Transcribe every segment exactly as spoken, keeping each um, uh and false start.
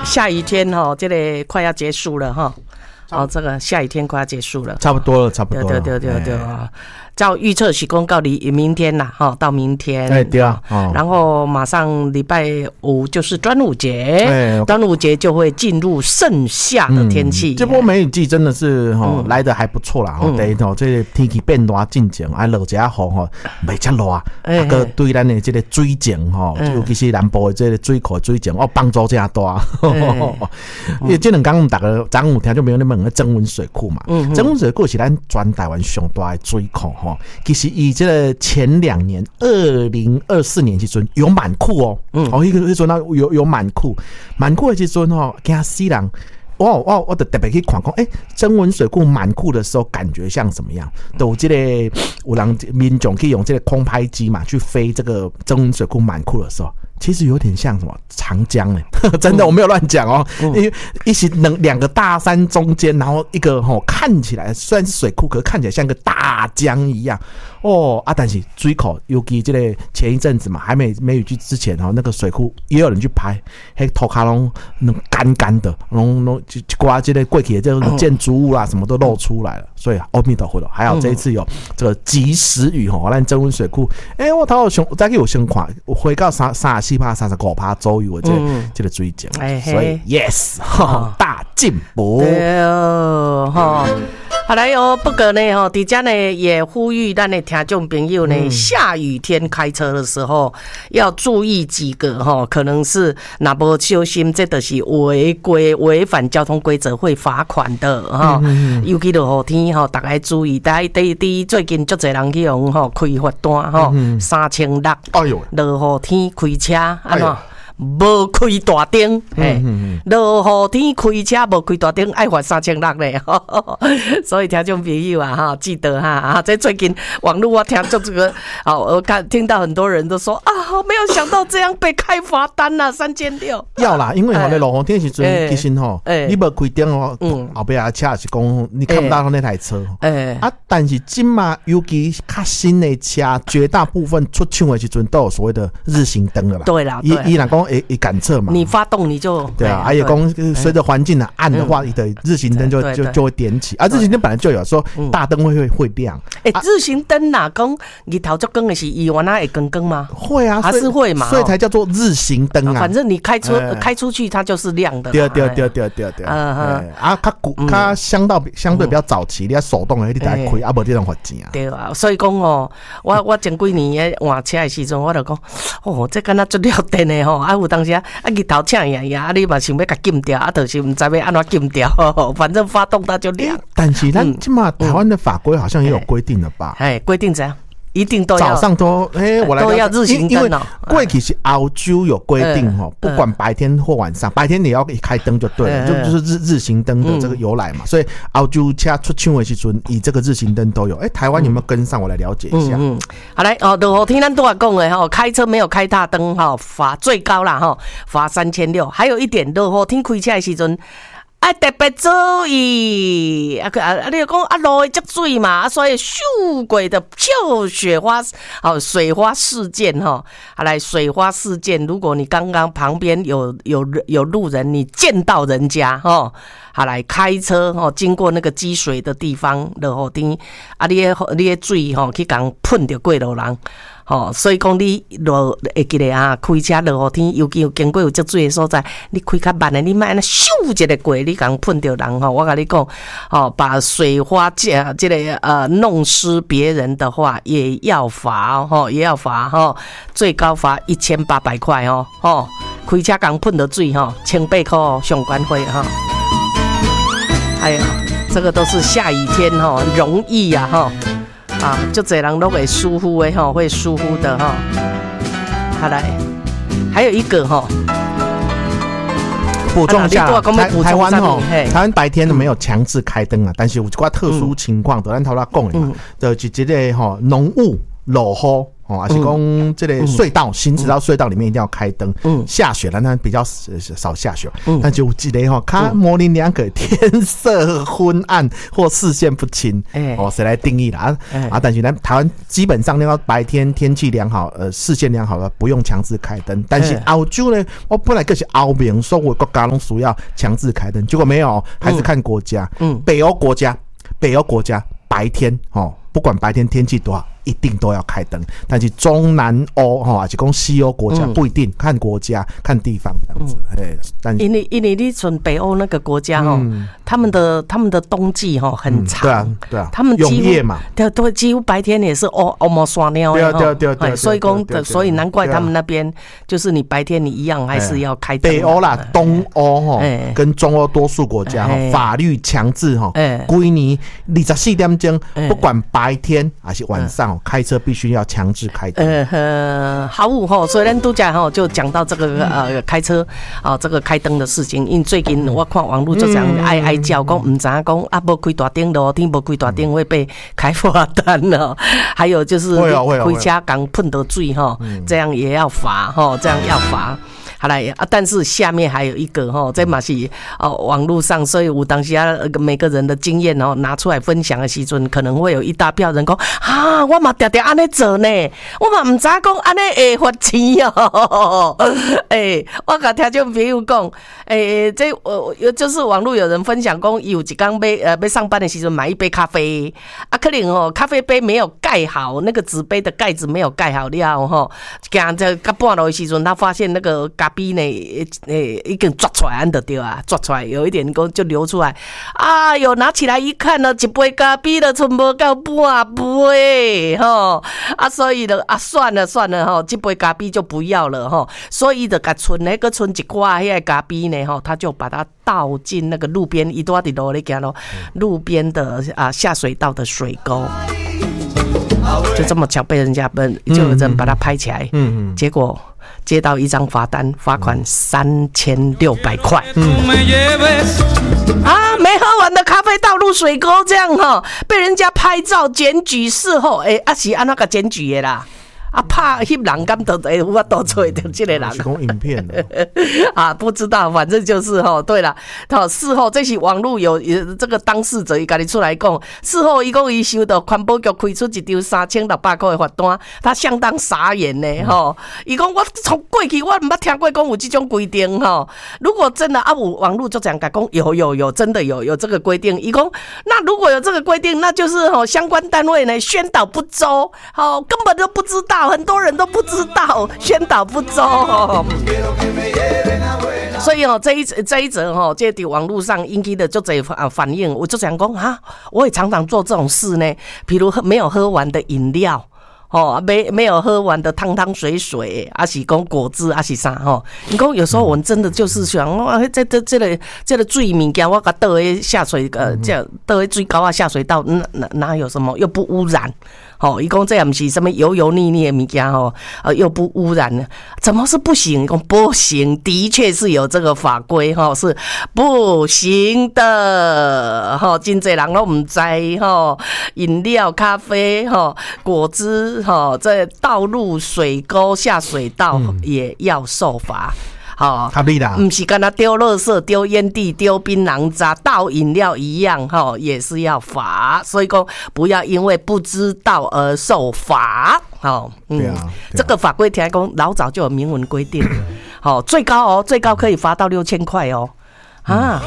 下雨天哈，这个快要结束了哈。哦，这个下雨天快要结束了， 差不多了，差不多了。 对对对对对啊！照预测是公告离明天啦，哈，到明天。 哎，对啊。 哦、然后马上礼拜五就是端午节，哎、端午节就会进入盛夏的天气。嗯、 这波梅雨季真的是哈、嗯、来得还不错啦。哦、嗯，第一吼，这个天气变热进前，啊落一下雨吼，袂遮热，啊个对咱的这个水情吼，尤其是南部的这个水库水情，哦帮助真大。因为这两天我们大家昨午听就没有那么个曾文水库嘛，嗯，曾文水库是咱全台湾上大的水库吼。其实以这个前两年，二零二四年时阵有满库哦，嗯，哦，迄个时阵那有有满库，满库的时阵吼，惊死人。哇哇！我得特别去看看，哎、欸，曾文水库满库的时候，感觉像什么样？都这个有人民众可以用这个空拍机嘛，去飞这个曾文水库满库的时候，其实有点像什么长江哎、欸，真的我没有乱讲哦，因为一起能两个大山中间，然后一个吼看起来虽然是水库，可是看起来像个大江一样哦啊！但是水库尤其这个前一阵子嘛，还没梅雨季之前哦，那个水库也有人去拍，嘿头卡拢那干干的，拢拢。就刮这类过去的这种建筑物啦，什么都露出来了，所以阿弥陀佛了。还好这一次有这个及时雨吼，咱曾文水库，哎、欸，我头有再去有先看，回到三三十四趴、三十五趴左右的这个、嗯、这个水景，所以 yes， 大进步。 对哦，哈。好来哦，不过呢，哈，底下呢也呼吁咱的听众朋友呢、嗯，下雨天开车的时候要注意几个哈，可能是若无小心，这就是违规违反交通规则会罚款的哈、嗯。尤其落雨天哈，大家注意，第第第最近足侪人去用吼开罚单哈，三千六。哎呦，落雨天开车安怎？无开大灯，嘿，落雨天开车无开大灯，爱罚三千六嘞。所以听众朋友啊，哈，记得哈啊，在最近网络我听就这个，哦，我看听到很多人都说啊，没有想到这样被开罚单啦，三千六。 要啦，因为吼，你落雨天时阵，其实吼，你无开灯哦，后边啊车是讲你看不到那台车。哎，啊，但是今嘛，尤其较新的车，绝大部分出厂的时阵都有所谓的日行灯了啦。 对啦， 伊伊若讲。也也感测嘛， 你发动你就对啊，还有讲随着环境的暗的话，你的日行灯就就就会点起，啊，日行灯本来就有说大灯会会会亮。 哎，日行灯哪讲日头就光的是伊原来会光光吗？ 会啊， 还是会嘛， 所以才叫做日行灯啊。 反正你开出开出去，它就是亮的。 对对对对对对。啊，它古它相到相对比较早期，你要手动的，你得开，啊，无这种罚钱啊。 对啊，所以讲哦，我我前几年换车的时阵，我就讲，哦，这敢若足了电的吼，啊。有当时啊，啊日头呛呀呀，啊你嘛想要甲禁掉，啊就是唔知要安怎禁掉，反正发动它就亮。欸、 但是咱起码台湾的法规好像也有规定了吧？ 哎、嗯，规、欸、定怎样？一定都要早上都哎、欸，我来都要日行灯哦。 过去是澳洲有规定哦、嗯，不管白天或晚上，嗯、白天你要开灯就对了，嗯、就就是日日行灯的这个由来嘛。嗯、所以澳洲车出厂的时阵，以这个日行灯都有。哎、欸，台湾有没有跟上？我来了解一下。嗯，嗯好来哦，落雨天咱都话讲的哈，开车没有开大灯哈，罚最高啦哈，罚三千六。还有一点，落雨天开车的时阵。啊，特别注意啊！啊，你讲啊，落积水嘛，啊，所以秀鬼的秀雪花哦，水花事件哈，啊，来水花事件，如果你刚刚旁边有有有路人，你见到人家哈，好来开车哈，经过那个积水的地方，落雨天啊，你的你的水哈去讲喷到过路人。哦，所以讲你落会记得啊，开车落雨天，尤其有经过有积水的所在，你开较慢的，你莫安尼咻一个过，你讲喷到人吼，我跟你讲，哦，把水花这这个呃弄湿别人的话，也要罚哦，也要罚哈，最高罚一千八百块哦，哦，开车刚喷到水哈，千八块上管费哈。哎呀，这个都是下雨天哈，容易呀哈。啊，就这人都会疏忽的哈，会疏忽的哈。好来，还有一个哈， 补充一下，台台湾哈，台湾白天都没有强制开灯啊，但是有一寡特殊情况，就咱头啦讲的嘛，就一这个哈浓雾落雨。 哦，还是讲这个隧道，行驶到隧道里面一定要开灯。嗯，下雪了，那比较少下雪，嗯，但就记得哈，它模棱两可，天色昏暗或视线不清，哎，哦，谁来定义啦？啊，但是呢，台湾基本上那个白天天气良好，呃，视线良好的，不用强制开灯。但是澳洲呢，我本来就是欧盟说我国家拢需要强制开灯，结果没有，还是看国家。嗯，北欧国家，北欧国家白天哦，不管白天天气多好，一定都要开灯。但是中南欧哈，还是讲西欧国家不一定，嗯、看国家看地方这样子。哎、嗯，但因为因为你从北欧那个国家哈、嗯，他们的他们的冬季哈很长、嗯，对啊对啊， 他们永夜嘛， 对对，几乎白天也是哦哦毛刷尿对对对对， 所以讲所以难怪他们那边就是你白天你一样还是要开灯。 北欧啦，东欧哈，跟中欧多数国家哈，法律强制哈，规年二十四点钟，不管白天还是晚上，开车必须要强制开灯。 呃，好五哈，所以咱都讲哈，就讲到这个呃开车啊这个开灯的事情。因为最近我看网络就这样哀哀叫，讲唔知影讲啊，无开大灯咯，天无开大灯会被开罚单了。还有就是回家刚喷得水哈，这样也要罚哈，这样要罚。好来啊，但是下面还有一个哈，这嘛是哦网络上，所以有当时啊每个人的经验哦拿出来分享的时阵，可能会有一大票人讲啊，我嘛常常安尼做呢，我嘛唔知讲安尼会罚钱哦。诶、欸，我甲听众朋友讲，诶、欸，这我就是网络有人分享讲，有一天要呃要上班的时阵买一杯咖啡，啊，可能哦咖啡杯没有盖好，那个纸杯的盖子没有盖好了吼，行这到半路的时阵，他发现那个咖啡呢，诶，已经抓出来，安得对啊，抓出来有一点就流出来，哎呦，拿起来一看呢，一杯咖啡都剩无到半杯吼，啊，所以呢，啊，算了算了吼，这杯咖啡就不要了吼，所以就甲剩那个剩一块迄个咖啡呢吼，他就把它倒进那个路边，伊多伫路咧行咯，路边的啊下水道的水沟。就这么巧被人家奔，就有人把它拍起来，嗯嗯，结果接到一张罚单，罚款三千六百块，嗯，啊，没喝完的咖啡倒入水沟，这样哈，被人家拍照检举，事后哎，啊是安那个检举的啦。啊，怕翕人敢得会有法度找到这个人？ 是讲影片的啊，不知道，反正就是吼，对了，好，事后这是网络有这个当事者伊家己出来讲，事后伊讲伊收到环保局开出一张三千六百块的罚单，他相当傻眼呢，吼，伊讲我从过去我唔捌听过讲有这种规定吼，如果真的啊，有网络就这样讲，有有有，真的有有这个规定，伊讲那如果有这个规定，那就是吼相关单位呢宣导不周，吼根本都不知道。很多人都不知道，宣导不周、哦，所以哦，这一这一则哈、哦，这在网络上引起的就这反应，我就想讲啊，我也常常做这种事呢，比如没有喝完的饮料。哦，没没有喝完的汤汤水水，还是讲果汁，还是啥吼？你讲有时候我们真的就是想，哇，这这这个这个水物件，我甲倒喺下水，呃，这倒喺水沟啊下水道，哪哪哪有什么又不污染？哦，伊讲这也不是什么油油腻腻的物件吼，呃，又不污染呢？怎么是不行？讲不行，的确是有这个法规哈，是不行的哈。真侪人都唔知哈，饮料、咖啡哈、果汁。好，这倒入水沟下水道也要受罚。好， 合理啦， 不是跟他丢垃圾、丢烟蒂、丢槟榔渣、倒饮料一样，哈，也是要罚。所以说，不要因为不知道而受罚。好，嗯，对啊对啊这个法规条讲老早就有明文规定，好，最高哦，最高可以罚到六千块哦，啊。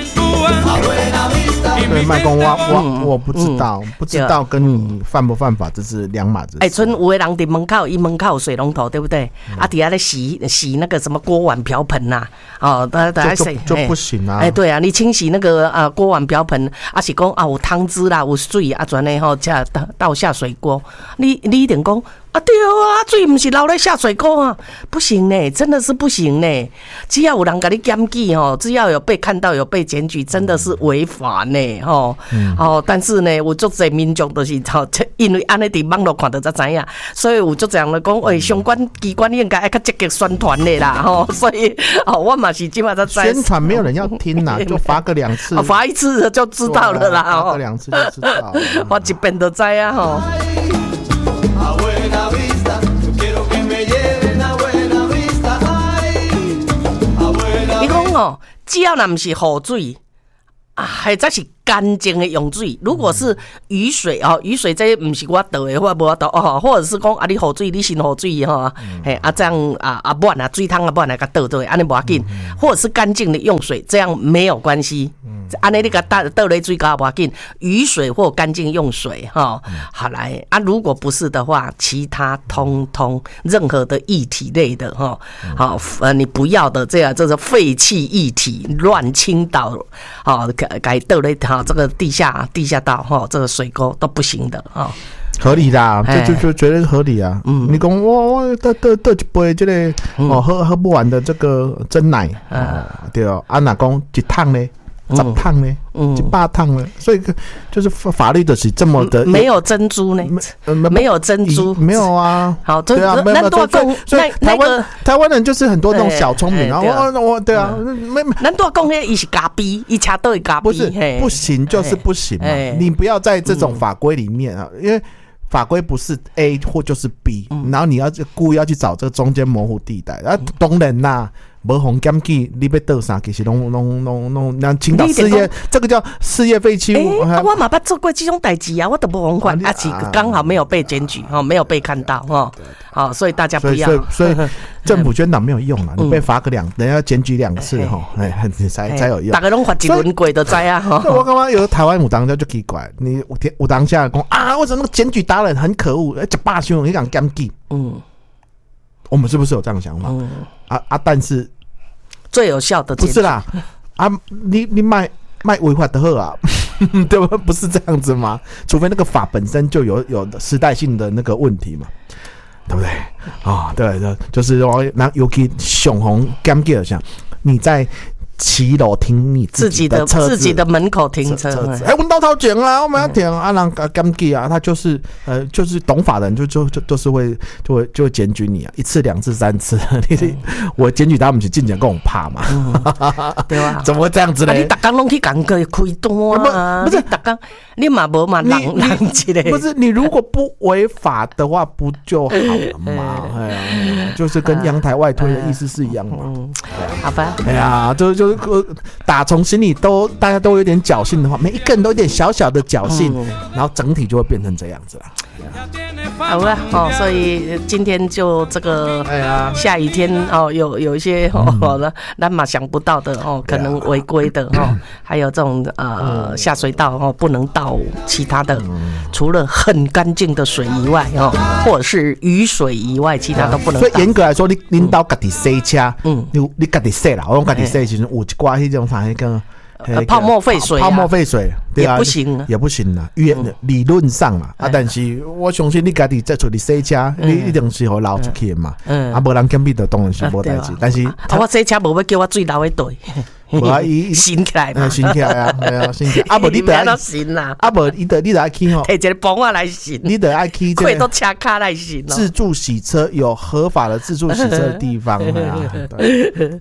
对，麦公我我我不知道，嗯、不知道跟你犯不犯法这是两码子事。 哎，村有的人伫门口，一门口有水龙头，对不对？嗯、啊，底下在洗洗那个什么锅碗瓢盆呐、啊，哦，大家就就不行啊。 哎，对啊，你清洗那个啊锅碗瓢盆，啊是讲啊有汤汁啦，有水啊，转呢吼，加倒倒下水锅，你你一定讲。啊对啊，水不是流在下水沟啊，不行呢，真的是不行呢。只要有人给你检举吼，只要有被看到有被检举，真的是违法呢吼。嗯、哦，但是呢，有足侪民众都是吼，因为安尼伫网络看到才知影，所以有足侪人咧讲，诶、欸，相关机关应该爱较积极宣传的啦吼。所以哦，我嘛是今嘛才知。 宣传没有人要听啦，就罚个两次， 罚一次就知道了啦。 罚个两次就知道了， 罚一遍就知啊吼。 吼，只要那不是雨水。啊，或者是干净的用水，如果是雨水哦，雨水这不是我倒的，我无我倒哦，或者是讲啊，你雨水你先雨水吼，嘿啊这样啊啊满啊水汤啊满啊，甲倒倒，安尼无要紧，或者是干净的用水，这样没有关系。安尼你甲倒倒咧水高无要紧，雨水或干净用水哈，好来啊，如果不是的话，其他通通任何的液体类的哈，好呃你不要的这样这是废弃液体乱倾倒，好。改倒咧哈，这个地下地下道哈，这个水沟都不行的哈。 合理啦，这就就绝对合理啊。嗯，你讲我我倒倒倒一杯这个、嗯、哦喝喝不完的这个真奶，嗯、哦、对哦，啊哪讲一桶呢？十桶呢？嗯，一百桶呢？所以就是法律的是这么的， 没有珍珠呢？没有珍珠， 没有啊。 好， 对啊，没有。所以台湾台湾人就是很多那种小聪明，然后我我对啊， 没没。咱多讲迄伊是咖逼，伊恰都会咖逼， 不是不行就是不行嘛。你不要在这种法规里面啊，因为法规不是 A 或就是 B， 然后你要故意要去找这个中间模糊地带，啊，当然啦。无红检举，你要倒啥？其实拢拢拢拢，让青岛事业，这个叫事业废弃物。 欸啊、我嘛捌做过这种代志啊，我都不红款，啊，是刚好没有被检举，哈，没有被看到，哈，好，所以大家不要。 所以，所以政府宣导没有用了，你被罚个两，人家检举两次，哈，哎，才才有用。 大家拢罚一轮过就知啊，哈。 我刚刚有台湾有当家就奇怪，你有有当下讲啊，为什么那个检举达人很可恶，一巴胸你讲检举，嗯。我们是不是有这样的想法？嗯、啊啊！但是最有效的不是啦啊！你你卖卖违法的好啊，对吧？不是这样子吗？除非那个法本身就有有时代性的那个问题嘛，对不对？啊、哦，对对，就是说，那尤其熊红干记像你在。骑楼停你自己的车子， 自己的门口停车。 哎，我到头前啊，我们要停啊，让干记啊，他就是呃，就是懂法的人就就就都是会就会就会检举你啊，一次两次三次，你我检举他们去进前跟我怕嘛， 对吧？ 怎么会这样子呢？ 你大刚拢去讲个开单啊？不是大刚，你嘛无嘛人人之类。 不是你如果不违法的话，不就好了嘛？哎呀，就是跟阳台外推的意思是一样嘛。 好吧。 哎呀，就就。打从心里都大家都有点侥幸的话，每一个人都有点小小的侥幸，嗯、然后整体就会变成这样子了。 好了哦，所以今天就这个，哎呀，下雨天哦，有有一些哦，那那嘛想不到的哦，可能违规的哦，还有这种呃下水道哦，不能倒其他的，除了很干净的水以外哦，或者是雨水以外，其他都不能倒。 所以严格来说，你领导自己洗车，嗯，你你自己洗啦，我用自己洗其实有一寡迄种啥迄个。 呃、泡沫废水、啊， 泡沫废水，对啊， 也不行啊， 也不行啊。理理论上嘛，嗯、啊，但是我相信你家己在处理洗车，嗯、你一定是会流出去的嘛。嗯，啊，无人检比的当然是无代志，但是、 啊、我洗车无要叫我水流的对。 无啊，伊新起来嘛， 新起来啊，系啊，新起来。啊，无你得爱新啦， 啊，无你得你得爱去吼， 摕一个帮我来新， 你得爱去， 快都车卡来新。 自助洗车有合法的自助洗车的地方啊。